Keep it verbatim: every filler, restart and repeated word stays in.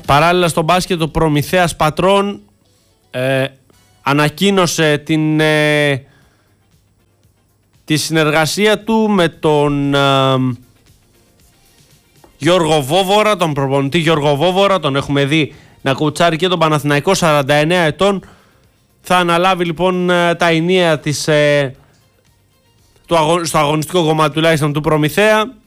Παράλληλα στο μπάσκετ ο Προμηθέας Πατρών ε, ανακοίνωσε την, ε, τη συνεργασία του με τον ε, Γιώργο Βόβορα, τον προπονητή Γιώργο Βόβορα. Τον έχουμε δει να κουτσάρει και τον Παναθηναϊκό, σαράντα εννέα ετών. Θα αναλάβει λοιπόν τα ενία της, ε, του αγω, στο αγωνιστικό κομμάτι τουλάχιστον του Προμηθέα.